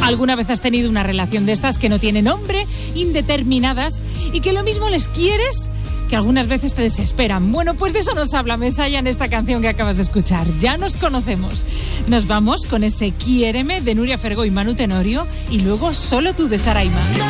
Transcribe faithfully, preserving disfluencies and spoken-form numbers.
¿Alguna vez has tenido una relación de estas que no tiene nombre, indeterminadas, y que lo mismo les quieres que algunas veces te desesperan? Bueno, pues de eso nos habla Mesaya en esta canción que acabas de escuchar. Ya nos conocemos. Nos vamos con ese Quiéreme de Nuria Fergó y Manu Tenorio, y luego Solo tú de Saraima.